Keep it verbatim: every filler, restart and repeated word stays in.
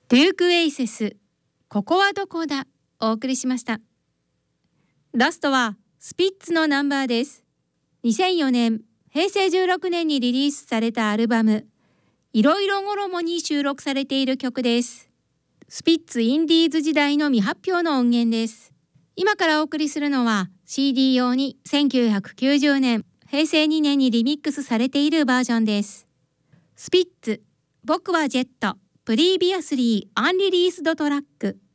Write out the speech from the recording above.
デューク・エイセス、ここはどこだ、お送りしました。ラストはスピッツのナンバーです。にせんよねん、へいせいじゅうろくねんにリリースされたアルバム、いろいろ衣に収録されている曲です。スピッツインディーズ時代の未発表の音源です。今からお送りするのは シーディー 用にせんきゅうひゃくきゅうじゅうねん、へいせいにねんにリミックスされているバージョンです。スピッツ、僕はジェット、プリービアスリーアンリリースドトラック。